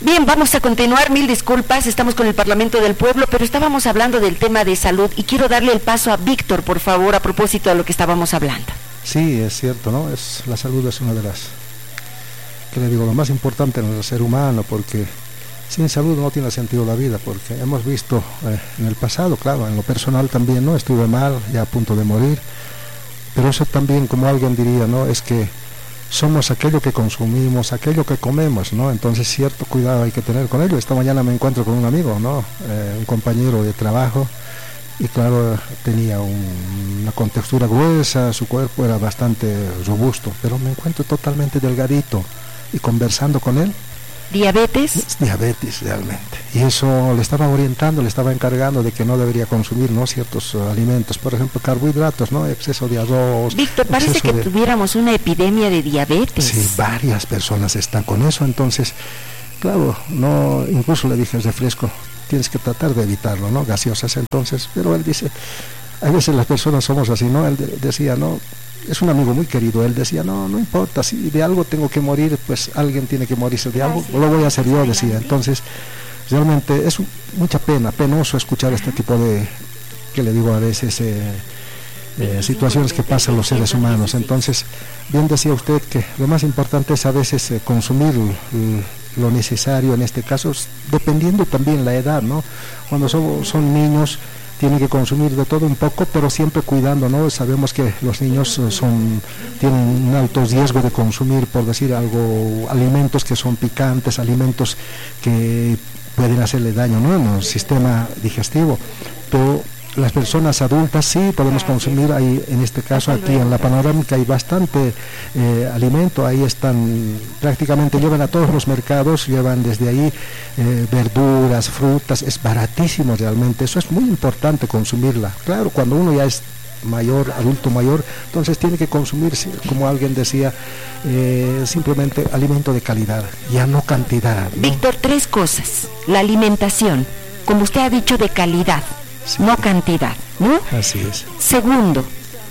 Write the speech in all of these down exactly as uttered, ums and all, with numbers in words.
Bien, vamos a continuar, mil disculpas, estamos con el Parlamento del Pueblo, pero estábamos hablando del tema de salud y quiero darle el paso a Víctor, por favor, a propósito de lo que estábamos hablando. Sí, es cierto, ¿no? Es, la salud es una de las, que le digo, lo más importante en el ser humano, porque sin salud no tiene sentido la vida, porque hemos visto eh, en el pasado, claro, en lo personal también, ¿no? Estuve mal, ya a punto de morir, pero eso también, como alguien diría, ¿no? Es que somos aquello que consumimos, aquello que comemos, ¿no? Entonces cierto cuidado hay que tener con ello. Esta mañana me encuentro con un amigo, ¿no? Eh, un compañero de trabajo, y claro, tenía un, una contextura gruesa, su cuerpo era bastante robusto, pero me encuentro totalmente delgadito, y conversando con él, ¿diabetes? Diabetes, realmente. Y eso le estaba orientando, le estaba encargando de que no debería consumir, ¿no? ciertos uh, alimentos, por ejemplo, carbohidratos, ¿no? Exceso de arroz. Víctor, parece que de... tuviéramos una epidemia de diabetes. Sí, varias personas están con eso, entonces, claro, no, incluso le dije el refresco, tienes que tratar de evitarlo, ¿no? Gaseosas, entonces, pero él dice, a veces las personas somos así, ¿no? Él de, decía, ¿no? Es un amigo muy querido, él decía, no, no importa, si de algo tengo que morir, pues alguien tiene que morirse de algo, lo voy a hacer yo, decía. Entonces, realmente es un, mucha pena, penoso escuchar este tipo de, que le digo a veces, eh, eh, situaciones que pasan los seres humanos. Entonces, bien decía usted que lo más importante es a veces eh, consumir lo necesario, en este caso, dependiendo también la edad, ¿no? Cuando son, son niños, tienen que consumir de todo un poco, pero siempre cuidando, ¿no? Sabemos que los niños son, tienen un alto riesgo de consumir, por decir algo, alimentos que son picantes, alimentos que pueden hacerle daño, ¿no? En el sistema digestivo, pero las personas adultas sí podemos consumir. Ahí, en este caso aquí en la panorámica hay bastante eh, alimento, ahí están, prácticamente llevan a todos los mercados, llevan desde ahí eh, verduras, frutas, es baratísimo realmente, eso es muy importante consumirla. Claro, cuando uno ya es mayor, adulto mayor, entonces tiene que consumir, como alguien decía, eh, simplemente alimento de calidad, ya no cantidad, ¿no? Víctor, tres cosas: la alimentación, como usted ha dicho, de calidad. Sí. No cantidad, ¿no? Así es. Segundo,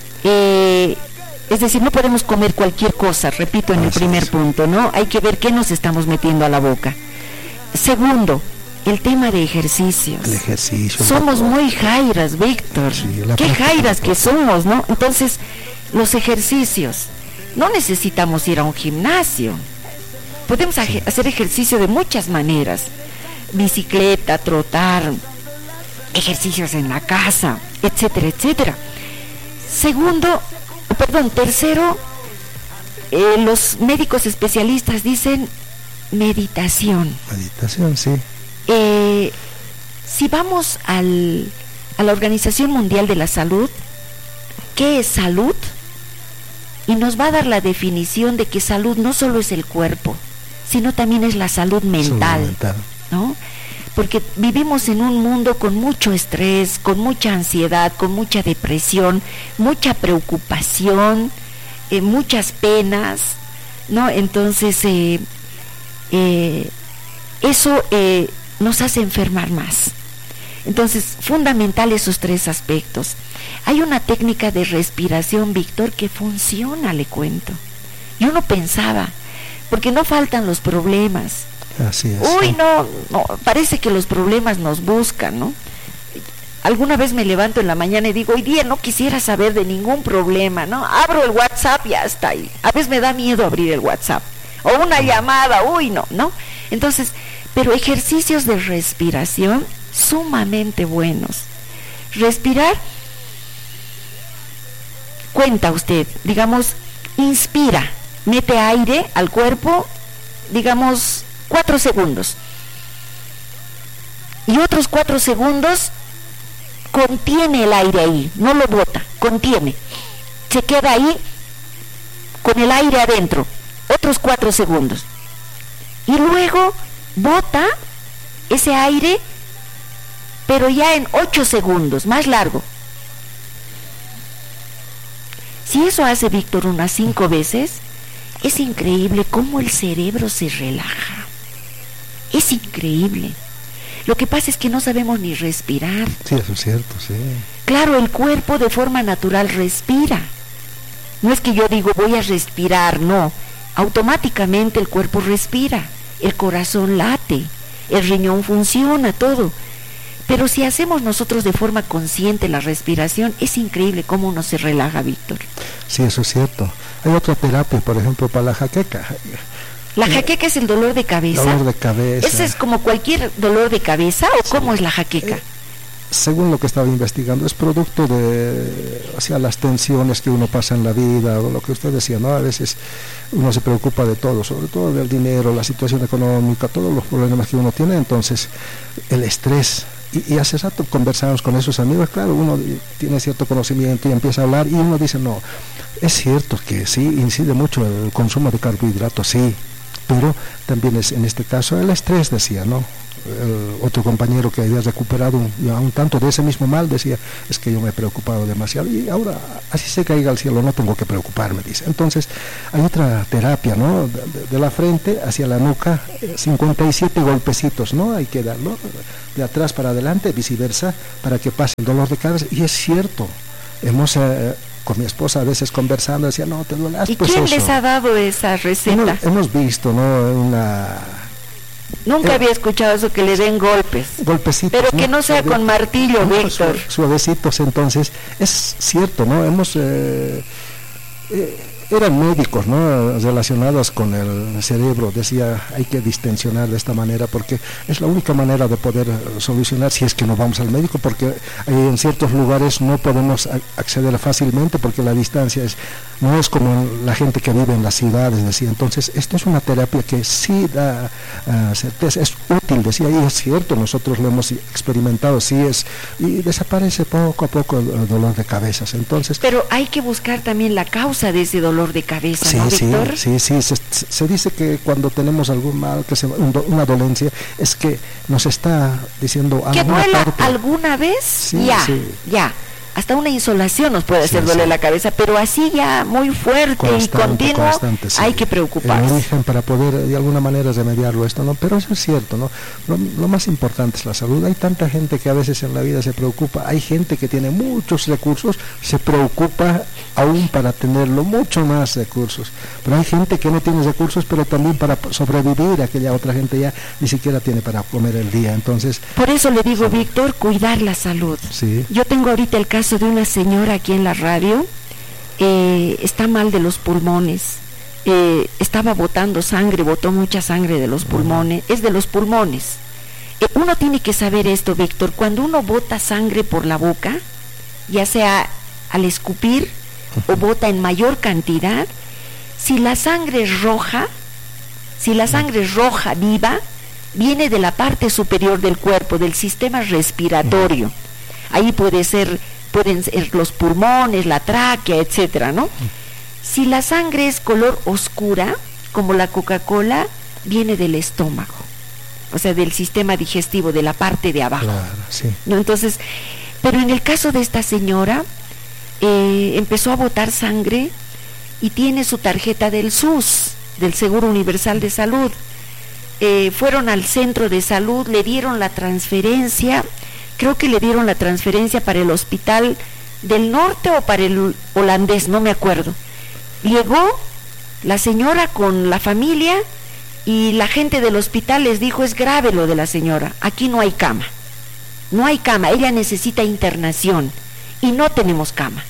eh, es decir, no podemos comer cualquier cosa, repito en Así el primer es. punto, ¿no? Hay que ver qué nos estamos metiendo a la boca. Segundo, el tema de ejercicios. El ejercicio. Somos muy jairas, Víctor. Sí, qué jairas que somos, ¿no? Entonces, los ejercicios, no necesitamos ir a un gimnasio. Podemos sí. hacer ejercicio de muchas maneras: bicicleta, trotar, ejercicios en la casa, etcétera, etcétera. Segundo, perdón, tercero, eh, los médicos especialistas dicen meditación. Meditación, sí. Eh, si vamos al, a la Organización Mundial de la Salud, ¿qué es salud? Y nos va a dar la definición de que salud no solo es el cuerpo, sino también es la salud mental, salud mental. ¿No? Porque vivimos en un mundo con mucho estrés, con mucha ansiedad, con mucha depresión, mucha preocupación, eh, muchas penas, ¿no? Entonces, eh, eh, eso eh, nos hace enfermar más. Entonces, fundamental esos tres aspectos. Hay una técnica de respiración, Víctor, que funciona, le cuento. Yo no pensaba, porque no faltan los problemas. Así es. Uy, no, no, parece que los problemas nos buscan, ¿no? Alguna vez me levanto en la mañana y digo, hoy día no quisiera saber de ningún problema, ¿no? Abro el WhatsApp y ya está ahí. A veces me da miedo abrir el WhatsApp. O una llamada, uy, no, ¿no? Entonces, pero ejercicios de respiración sumamente buenos. Respirar, cuenta usted, digamos, inspira, mete aire al cuerpo, digamos, cuatro segundos, y otros cuatro segundos contiene el aire ahí, no lo bota, contiene, se queda ahí con el aire adentro, otros cuatro segundos, y luego bota ese aire, pero ya en ocho segundos, más largo. Si eso hace Víctor unas cinco veces, es increíble cómo el cerebro se relaja. Es increíble. Lo que pasa es que no sabemos ni respirar. Sí, eso es cierto, sí. Claro, el cuerpo de forma natural respira. No es que yo digo voy a respirar, no. Automáticamente el cuerpo respira. el corazón late, el riñón funciona, todo. Pero si hacemos nosotros de forma consciente la respiración, es increíble cómo uno se relaja, Víctor. Sí, eso es cierto. Hay otra terapia, por ejemplo, para la jaqueca. ¿La jaqueca es el dolor de cabeza? Dolor de cabeza. ¿Ese es como cualquier dolor de cabeza o sí. cómo es la jaqueca? Eh, según lo que estaba investigando, es producto de, o sea, las tensiones que uno pasa en la vida, o lo que usted decía, ¿no? A veces uno se preocupa de todo, sobre todo del dinero, la situación económica, todos los problemas que uno tiene, entonces el estrés. Y, y hace rato conversamos con esos amigos, claro, uno tiene cierto conocimiento y empieza a hablar y uno dice, no, es cierto que sí, incide mucho el consumo de carbohidratos, sí, pero también es en este caso el estrés, decía, ¿no? El otro compañero que había recuperado un, un tanto de ese mismo mal decía, es que yo me he preocupado demasiado y ahora así se caiga al cielo no tengo que preocuparme, dice. Entonces hay otra terapia, ¿no? De, de, de la frente hacia la nuca, cincuenta y siete golpecitos, ¿no? Hay que darlo de atrás para adelante, viceversa, para que pase el dolor de cabeza. Y es cierto, hemos eh, con mi esposa a veces conversando decía, no, te duele. ¿Y pues quién eso. les ha dado esa receta? Hemos, hemos visto, ¿no? Una Nunca eh, había escuchado eso, que le den golpes. Golpecitos. Pero que no, no sea con martillo, no, Víctor. Suavecitos, entonces, es cierto, ¿no? Hemos, eh, eh, eran médicos, ¿no? Relacionados con el cerebro, decía, hay que distensionar de esta manera, porque es la única manera de poder solucionar, si es que no vamos al médico, porque en ciertos lugares no podemos acceder fácilmente, porque la distancia es, no es como la gente que vive en las ciudades, decía. Entonces, esto es una terapia que sí da uh, certeza, es útil, decía, y es cierto, nosotros lo hemos experimentado, sí es, y desaparece poco a poco el, el dolor de cabezas. Entonces, pero hay que buscar también la causa de ese dolor de cabeza, sí, ¿no, sí, Víctor? Sí, sí, se, se dice que cuando tenemos algún mal, que se, un, una dolencia, es que nos está diciendo que alguna duela parte. alguna vez, sí, ya, sí. ya. Hasta una insolación nos puede sí, hacer doler sí. la cabeza, pero así ya muy fuerte constante, y continuo, constante, sí. hay que preocuparse. El origen para poder de alguna manera remediarlo esto, ¿no? Pero eso es cierto, ¿no? Lo, lo más importante es la salud. Hay tanta gente que a veces en la vida se preocupa, hay gente que tiene muchos recursos, se preocupa aún para tenerlo, mucho más recursos. Pero hay gente que no tiene recursos, pero también para sobrevivir, aquella otra gente ya ni siquiera tiene para comer el día. Entonces, por eso le digo, sí. Víctor, cuidar la salud. Sí. Yo tengo ahorita el caso de una señora aquí en la radio, eh, está mal de los pulmones, eh, estaba botando sangre, botó mucha sangre de los pulmones, uh-huh. es de los pulmones. Eh, uno tiene que saber esto, Víctor, cuando uno bota sangre por la boca, ya sea al escupir uh-huh. o bota en mayor cantidad, si la sangre es roja, si la sangre es roja, viva, viene de la parte superior del cuerpo, del sistema respiratorio. Uh-huh. Ahí puede ser pueden ser los pulmones, la tráquea, etcétera, ¿no? Si la sangre es color oscura, como la Coca-Cola, viene del estómago, o sea, del sistema digestivo, de la parte de abajo. Claro, sí. ¿No? Entonces, pero en el caso de esta señora, eh, empezó a botar sangre y tiene su tarjeta del S U S, del Seguro Universal de Salud. Eh, fueron al centro de salud, le dieron la transferencia. Creo que le dieron la transferencia para el hospital del norte o para el holandés, no me acuerdo. Llegó la señora con la familia y la gente del hospital les dijo, es grave lo de la señora, aquí no hay cama, no hay cama, ella necesita internación y no tenemos cama.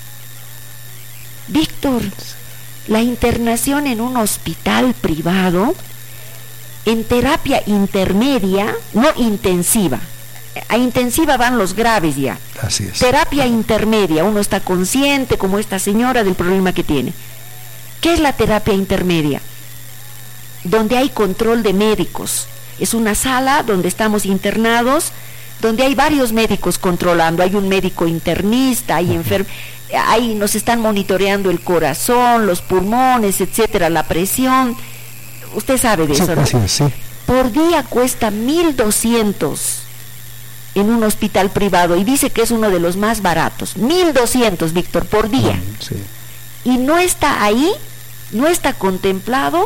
Víctor, la internación en un hospital privado, en terapia intermedia, no intensiva, a intensiva van los graves ya. Así es. Terapia intermedia, uno está consciente, como esta señora, del problema que tiene. ¿Qué es la terapia intermedia? Donde hay control de médicos. Es una sala donde estamos internados, donde hay varios médicos controlando. Hay un médico internista, hay enfermos, ahí nos están monitoreando el corazón, los pulmones, etcétera, la presión. Usted sabe de sí, eso, ¿no? Así es, sí. Por día cuesta mil doscientos en un hospital privado y dice que es uno de los más baratos. mil doscientos, Víctor, por día. Mm, sí. Y no está ahí, no está contemplado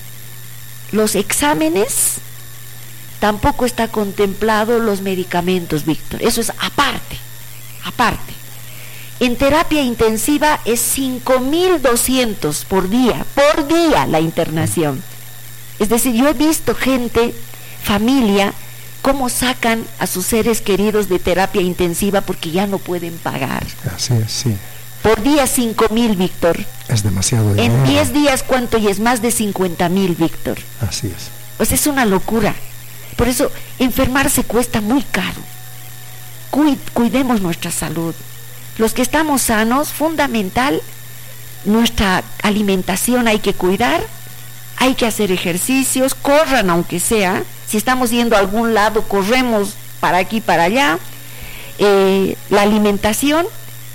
los exámenes, tampoco está contemplado los medicamentos, Víctor. Eso es aparte, aparte. En terapia intensiva es cinco mil doscientos por día, por día la internación. Es decir, yo he visto gente, familia, cómo sacan a sus seres queridos de terapia intensiva porque ya no pueden pagar. Así es, sí. Por día cinco mil, Víctor. Es demasiado dinero. En diez días, ¿cuánto? Y es más de cincuenta mil, Víctor. Así es. Pues es una locura. Por eso, enfermarse cuesta muy caro. Cuid, cuidemos nuestra salud. Los que estamos sanos, fundamental, nuestra alimentación hay que cuidar, hay que hacer ejercicios, corran aunque sea. Si estamos yendo a algún lado, corremos para aquí, para allá. Eh, la alimentación.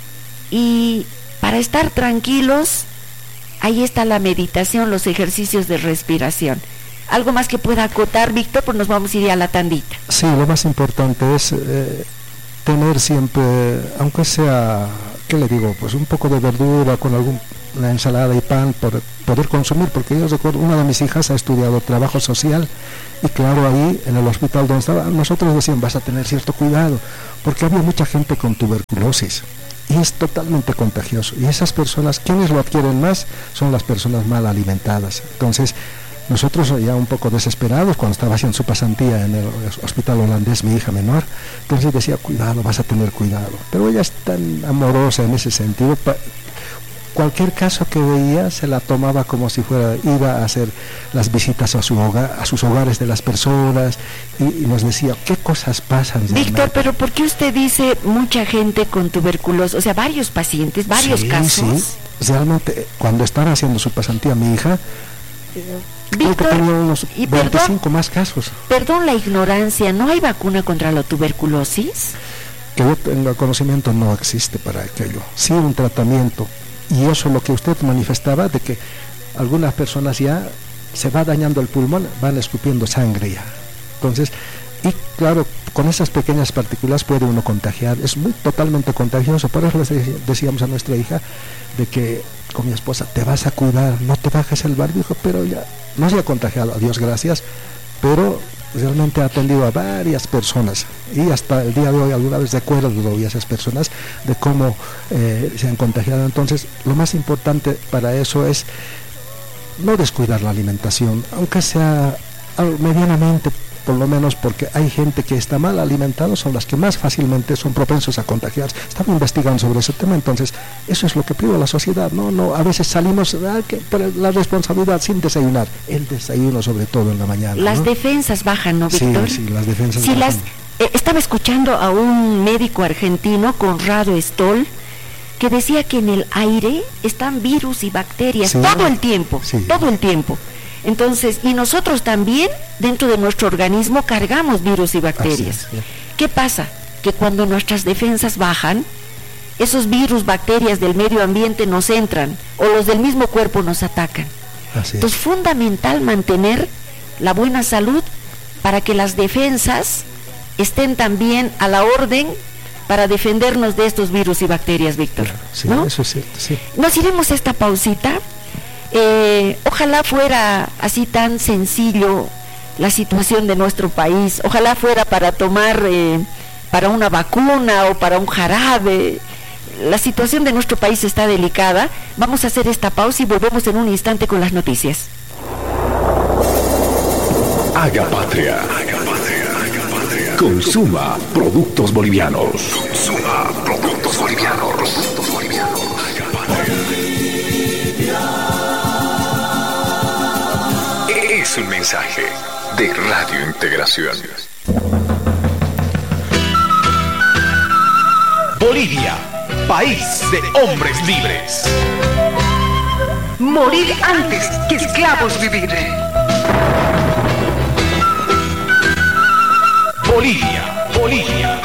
Y para estar tranquilos, ahí está la meditación, los ejercicios de respiración. ¿Algo más que pueda acotar, Víctor? Pues nos vamos a ir a la tandita. Sí, lo más importante es eh, tener siempre, aunque sea, ¿qué le digo? Pues un poco de verdura con alguna ensalada y pan, por poder consumir, porque yo recuerdo, una de mis hijas ha estudiado trabajo social, y claro, ahí en el hospital donde estaba, nosotros decían, vas a tener cierto cuidado, porque había mucha gente con tuberculosis. Y es totalmente contagioso. Y esas personas, quienes lo adquieren más, son las personas mal alimentadas. Entonces, nosotros ya un poco desesperados, cuando estaba haciendo su pasantía en el hospital holandés, mi hija menor, entonces decía, cuidado, vas a tener cuidado. Pero ella es tan amorosa en ese sentido, pa- cualquier caso que veía se la tomaba como si fuera, iba a hacer las visitas a su hogar, a sus hogares de las personas, y, y nos decía, ¿qué cosas pasan? Víctor, pero ¿por qué usted dice mucha gente con tuberculosis? O sea, varios pacientes, varios sí, casos. Sí, realmente, cuando estaba haciendo su pasantía mi hija, creo que tenía unos y veinticinco perdón, más casos. Perdón la ignorancia, ¿no hay vacuna contra la tuberculosis? Que yo tenga conocimiento, no existe para aquello. Sí, un tratamiento. Y eso lo que usted manifestaba, de que algunas personas ya se va dañando el pulmón, van escupiendo sangre ya. Entonces, y claro, con esas pequeñas partículas puede uno contagiar. Es muy totalmente contagioso. Por eso les decíamos a nuestra hija de que con mi esposa, te vas a cuidar, no te bajes el barbijo, pero ya no se ha contagiado, a Dios gracias, pero realmente ha atendido a varias personas, y hasta el día de hoy alguna vez recuerdo a esas personas de cómo eh, se han contagiado. Entonces, lo más importante para eso es no descuidar la alimentación, aunque sea medianamente, por lo menos, porque hay gente que está mal alimentada, son las que más fácilmente son propensos a contagiarse. Estamos investigando sobre ese tema, entonces eso es lo que pide la sociedad. No, no, a veces salimos ah, que por la responsabilidad sin desayunar, el desayuno sobre todo en la mañana. Las ¿no? defensas bajan, ¿no, Víctor? Sí, sí, las defensas sí, bajan. Las, eh, estaba escuchando a un médico argentino, Conrado Stoll, que decía que en el aire están virus y bacterias, sí, todo el tiempo, sí. todo el tiempo. Entonces, y nosotros también, dentro de nuestro organismo, cargamos virus y bacterias. Así es, ¿qué pasa? Que cuando nuestras defensas bajan, esos virus, bacterias del medio ambiente nos entran, o los del mismo cuerpo nos atacan. Así Entonces, es fundamental mantener la buena salud para que las defensas estén también a la orden para defendernos de estos virus y bacterias, Víctor. Claro, sí, ¿no? Eso es cierto, sí. Nos iremos a esta pausita. Eh, ojalá fuera así tan sencillo la situación de nuestro país, ojalá fuera para tomar eh, para una vacuna o para un jarabe. La situación de nuestro país está delicada. Vamos a hacer esta pausa y volvemos en un instante con las noticias. Haga patria, haga patria, haga patria. Consuma productos bolivianos. Consuma productos bolivianos. Productos bolivianos. Haga patria. Es un mensaje de Radio Integración. Bolivia, país de hombres libres. Morir antes que esclavos vivir. Bolivia, Bolivia.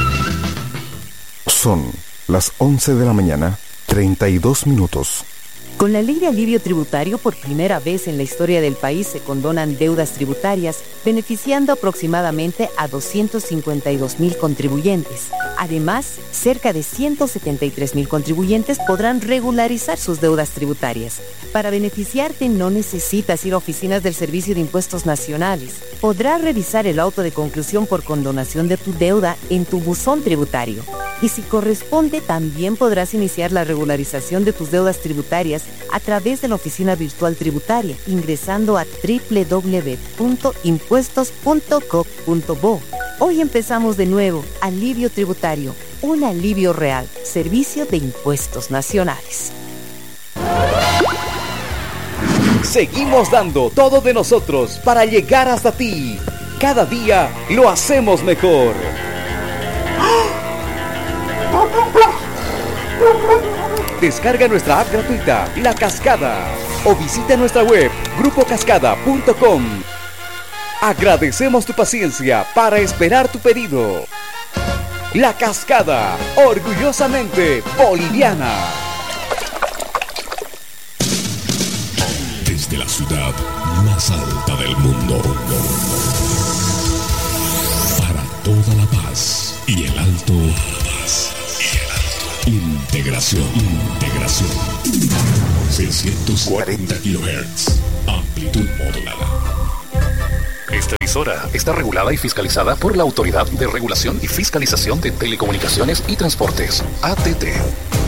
Son las once de la mañana, treinta y dos minutos. Con la Ley de Alivio Tributario, por primera vez en la historia del país se condonan deudas tributarias, beneficiando aproximadamente a doscientos cincuenta y dos mil contribuyentes. Además, cerca de ciento setenta y tres mil contribuyentes podrán regularizar sus deudas tributarias. Para beneficiarte no necesitas ir a oficinas del Servicio de Impuestos Nacionales. Podrás revisar el auto de conclusión por condonación de tu deuda en tu buzón tributario. Y si corresponde, también podrás iniciar la regularización de tus deudas tributarias a través de la Oficina Virtual Tributaria, ingresando a doble u doble u doble u punto impuestos punto gov punto bo. Hoy empezamos de nuevo. Alivio tributario, un alivio real. Servicio de Impuestos Nacionales. Seguimos dando todo de nosotros para llegar hasta ti. Cada día lo hacemos mejor. Descarga nuestra app gratuita, La Cascada, o visita nuestra web, grupo cascada punto com. Agradecemos tu paciencia para esperar tu pedido. La Cascada, orgullosamente boliviana. Desde la ciudad más alta del mundo, para toda La Paz y el Alto, integración, integración. seiscientos cuarenta kilohertz, amplitud modulada. Esta emisora está regulada y fiscalizada por la Autoridad de Regulación y Fiscalización de Telecomunicaciones y Transportes, A T T.